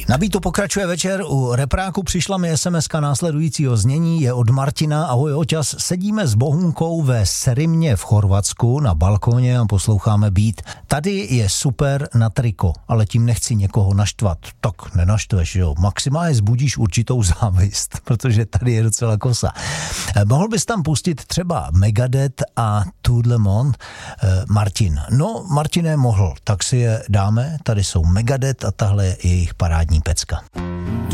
Na Beatu pokračuje večer, u repráku přišla mi SMS-ka následujícího znění, je od Martina. Ahoj oťas, sedíme s Bohunkou ve Serimě v Chorvatsku na balkóně a posloucháme Beat. Tady je super na triko, ale tím nechci někoho naštvat. Tak nenaštveš, jo. Maximálně zbudíš určitou závist, protože tady je docela kosa. Mohl bys tam pustit třeba Megadeth a Tout le monde? Martin. No, Martine, mohl, tak si je dáme. Tady jsou Megadeth a tahle je jejich parádní pecka.